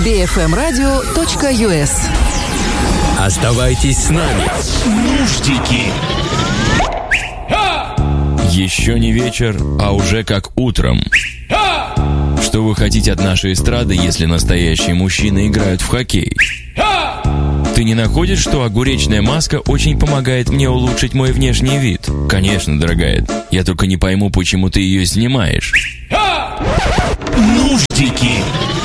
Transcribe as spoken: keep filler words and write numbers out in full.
би эф эм радио точка ю эс. Оставайтесь с нами. Нуждики. Еще не вечер, а уже как утром. Что вы хотите от нашей эстрады, если настоящие мужчины играют в хоккей? Ты не находишь, что огуречная маска очень помогает мне улучшить мой внешний вид? Конечно, дорогая. Я только не пойму, почему ты ее снимаешь. Нуждики.